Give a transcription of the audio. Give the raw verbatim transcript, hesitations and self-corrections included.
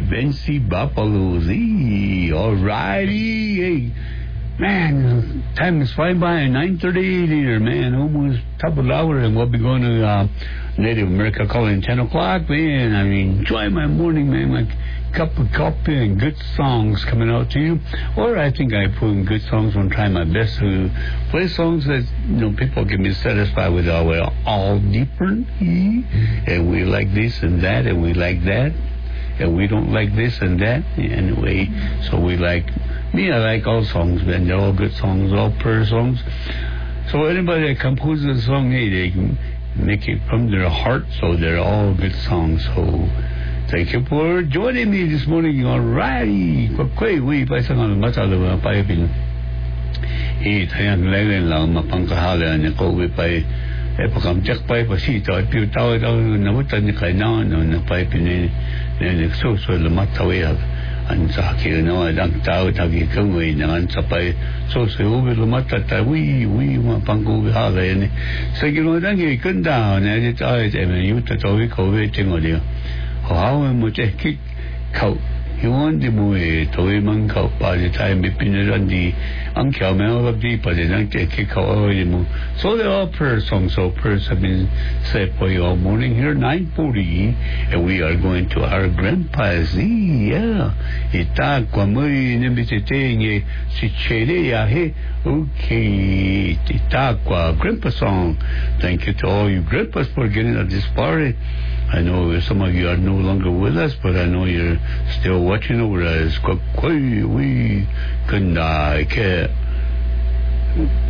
Vincy Bapaluzzi. All righty. Hey, man, time is flying by. nine thirty-eight here, man. Almost top of the hour, and we'll be going to uh, Native America calling ten o'clock, man. I mean, enjoy my morning, man. Like cup of coffee and good songs coming out to you. Or I think I put in good songs and try my best to play songs that, you know, people can be satisfied with. All, we're all different, and we like this and that, and we like that, and we don't like this and that. Anyway, so we like, me, I like all songs, man. They're all good songs, all prayer songs. So anybody that composes a song, hey, they can make it from their heart, so they're all good songs. So thank you for joining me this morning. All righty. Quay, we by sang on much of the piping. He tan lên là mà bằng cả là nhà cô về bay, em phải cầm chắc bay và xí tới biểu tao tao nó mất tên cái nó nó bay bên này này số số là mất tao vậy. Anh sa kia nó đang tao tao kia không người nào anh sa bay số số về là mất tao ui ui mà bằng cô về hà này. Sau khi nó đang cái cơn đào này thì tao thì mình yêu tao tao cái khẩu về trên ngồi đi. How much a kick coat? You want the movie to a man coat by the time between the Randy Uncle Mel of deep, but they don't take kick out already. So they're all prayer songs, so prayers have been said for you all morning here, nine forty, and we are going to our grandpa's. Yeah, Ita Kwamui Nembite, Sicheria, hey, okay, Ita Grandpa song. Thank you to all you grandpas for getting at this party. I know some of you are no longer with us, but I know you're still watching over us. We can